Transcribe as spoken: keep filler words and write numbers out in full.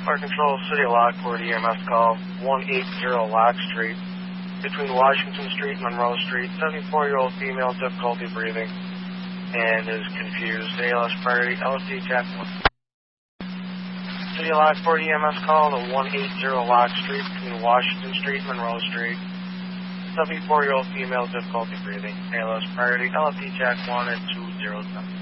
Fire Control, City of Lockport, E M S call, one eighty Lock Street, between Washington Street and Monroe Street. seventy-four-year-old female, difficulty breathing, and is confused. A L S priority, L S D check. City of Lockport, E M S call to one eighty Lock Street, between Washington Street and Monroe Street. seventy-four-year-old female, difficulty breathing. A L S priority, L S D check one at two zero seven.